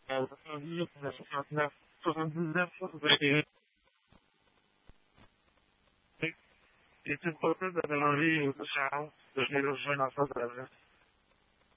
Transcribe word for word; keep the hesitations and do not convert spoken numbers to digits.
euh, soixante-dix, soixante-neuf, soixante-dix-neuf, soixante-et-un. Est-il possible de demander au Charles de venir le rejoindre en face de l'adresse?